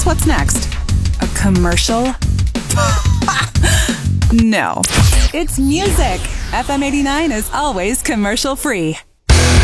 guess what's next? A commercial? No. It's music. FM 89 is always commercial free.